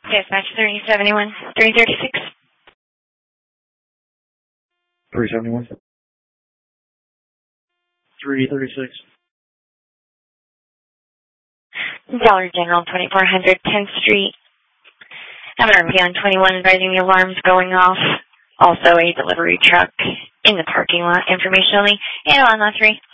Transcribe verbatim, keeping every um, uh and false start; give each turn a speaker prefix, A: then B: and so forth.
A: Dispatch three seventy-one, three thirty-six.
B: three seventy-one. three thirty-six.
A: Dollar General, twenty-four hundred tenth Street. I'm an R M P on twenty-one advising the alarms going off. Also a delivery truck in the parking lot, information only. And on lot three.